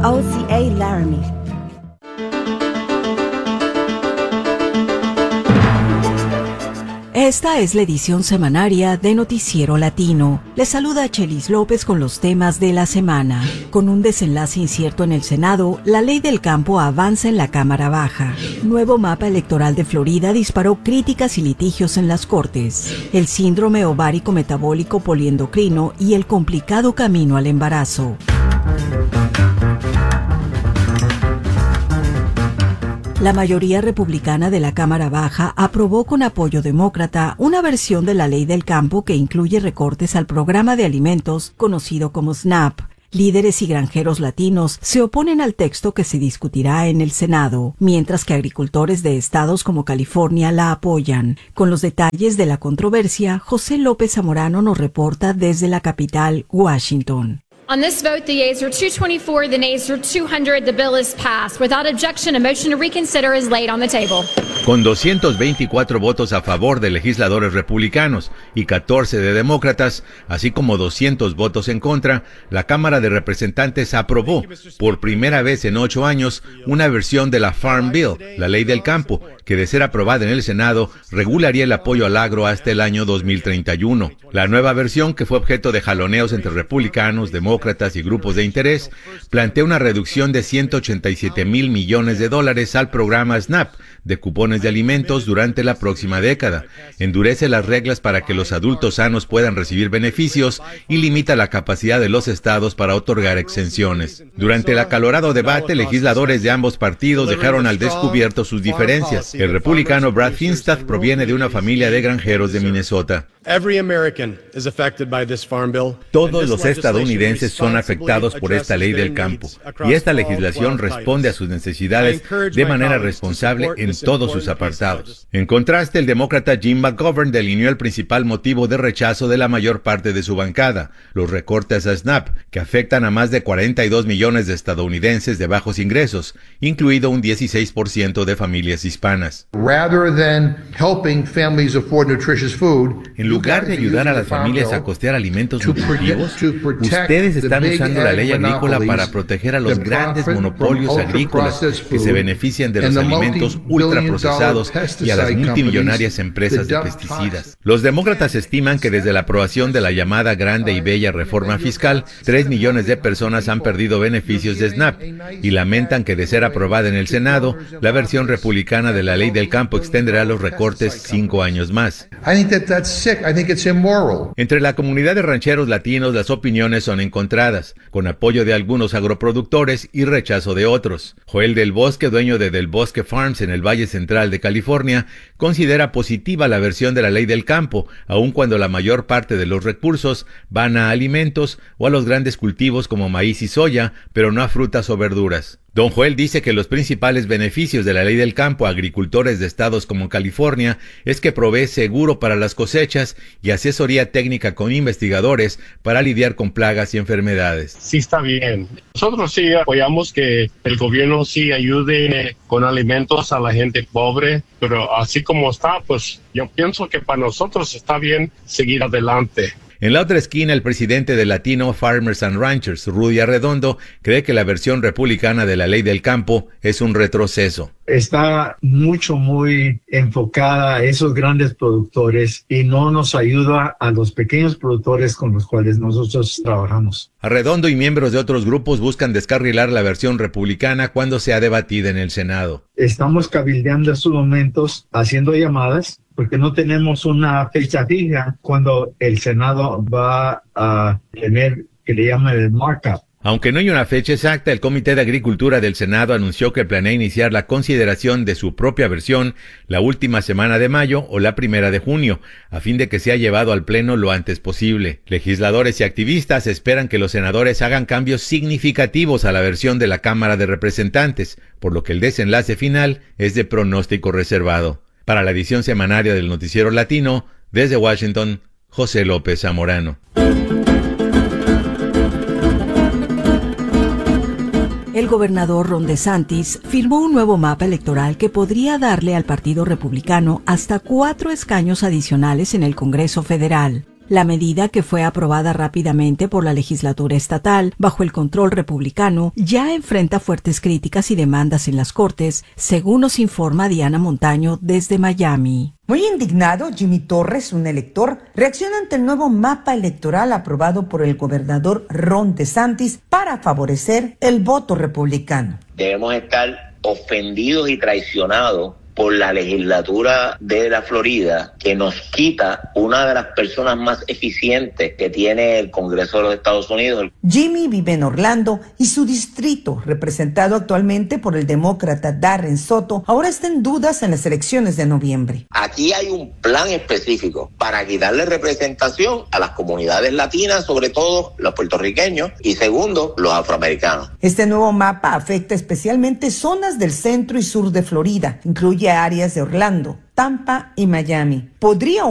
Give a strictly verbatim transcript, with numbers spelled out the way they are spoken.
O C A Laramie. Esta es la edición semanaria de Noticiero Latino. Les saluda Chelis López con los temas de la semana. Con un desenlace incierto en el Senado, la ley del campo avanza en la Cámara Baja. Nuevo mapa electoral de Florida disparó críticas y litigios en las Cortes. El síndrome ovárico metabólico poliendocrino y el complicado camino al embarazo. La mayoría republicana de la Cámara Baja aprobó con apoyo demócrata una versión de la ley del campo que incluye recortes al programa de alimentos conocido como SNAP. Líderes y granjeros latinos se oponen al texto que se discutirá en el Senado, mientras que agricultores de estados como California la apoyan. Con los detalles de la controversia, José López Zamorano nos reporta desde la capital, Washington. On this vote, the yeas are two twenty-four, the nays are two hundred. The bill is passed. Without objection, a motion to reconsider is laid on the table. Con doscientos veinticuatro votos a favor de legisladores republicanos y catorce de demócratas, así como doscientos votos en contra, la Cámara de Representantes aprobó, por primera vez en ocho años, una versión de la Farm Bill, la ley del campo, que de ser aprobada en el Senado, regularía el apoyo al agro hasta el año dos mil treinta y uno. La nueva versión, que fue objeto de jaloneos entre republicanos, demócratas y grupos de interés, plantea una reducción de ciento ochenta y siete mil millones de dólares al programa SNAP de cupones de alimentos durante la próxima década, endurece las reglas para que los adultos sanos puedan recibir beneficios y limita la capacidad de los estados para otorgar exenciones. Durante el acalorado debate, legisladores de ambos partidos dejaron al descubierto sus diferencias. El republicano Brad Finstad proviene de una familia de granjeros de Minnesota. Todos los estadounidenses son afectados por esta ley del campo, y esta legislación responde a sus necesidades de manera responsable en todos sus apartados. En contraste, el demócrata Jim McGovern delineó el principal motivo de rechazo de la mayor parte de su bancada, los recortes a SNAP, que afectan a más de cuarenta y dos millones de estadounidenses de bajos ingresos, incluido un dieciséis por ciento de familias hispanas. En lugar de ayudar a las familias a costear alimentos nutritivos, ustedes están usando la ley agrícola para proteger a los grandes monopolios agrícolas que se benefician de los alimentos ultraprocesados y a las multimillonarias empresas de pesticidas. Los demócratas estiman que desde la aprobación de la llamada Grande y Bella Reforma Fiscal, tres millones de personas han perdido beneficios de SNAP y lamentan que de ser aprobada en el Senado, la versión republicana de la ley del campo extenderá los recortes cinco años más. Entre la comunidad de rancheros latinos, las opiniones son encontradas, con apoyo de algunos agroproductores y rechazo de otros. Joel Del Bosque, dueño de Del Bosque Farms en el Valle Central de California, considera positiva la versión de la ley del campo, aun cuando la mayor parte de los recursos van a alimentos o a los grandes cultivos como maíz y soya, pero no a frutas o verduras. Don Joel dice que los principales beneficios de la ley del campo a agricultores de estados como California es que provee seguro para las cosechas y asesoría técnica con investigadores para lidiar con plagas y enfermedades. Sí está bien. Nosotros sí apoyamos que el gobierno sí ayude con alimentos a la gente pobre, pero así como está, pues yo pienso que para nosotros está bien seguir adelante. En la otra esquina, el presidente de Latino Farmers and Ranchers, Rudy Arredondo, cree que la versión republicana de la ley del campo es un retroceso. Está mucho, muy enfocada a esos grandes productores y no nos ayuda a los pequeños productores con los cuales nosotros trabajamos. Arredondo y miembros de otros grupos buscan descarrilar la versión republicana cuando sea debatida en el Senado. Estamos cabildeando estos momentos, haciendo llamadas, porque no tenemos una fecha fija cuando el Senado va a tener, que le llaman el markup. Aunque no hay una fecha exacta, el Comité de Agricultura del Senado anunció que planea iniciar la consideración de su propia versión la última semana de mayo o la primera de junio, a fin de que sea llevado al Pleno lo antes posible. Legisladores y activistas esperan que los senadores hagan cambios significativos a la versión de la Cámara de Representantes, por lo que el desenlace final es de pronóstico reservado. Para la edición semanaria del Noticiero Latino, desde Washington, José López Zamorano. El gobernador Ron DeSantis firmó un nuevo mapa electoral que podría darle al Partido Republicano hasta cuatro escaños adicionales en el Congreso Federal. La medida, que fue aprobada rápidamente por la legislatura estatal bajo el control republicano, ya enfrenta fuertes críticas y demandas en las cortes, según nos informa Diana Montaño desde Miami. Muy indignado, Jimmy Torres, un elector, reacciona ante el nuevo mapa electoral aprobado por el gobernador Ron DeSantis para favorecer el voto republicano. Debemos estar ofendidos y traicionados por la legislatura de la Florida, que nos quita una de las personas más eficientes que tiene el Congreso de los Estados Unidos. Jimmy vive en Orlando y su distrito, representado actualmente por el demócrata Darren Soto, ahora está en dudas en las elecciones de noviembre. Aquí hay un plan específico para quitarle representación a las comunidades latinas, sobre todo los puertorriqueños, y segundo, los afroamericanos. Este nuevo mapa afecta especialmente zonas del centro y sur de Florida, incluye áreas de Orlando, Tampa y Miami. Podría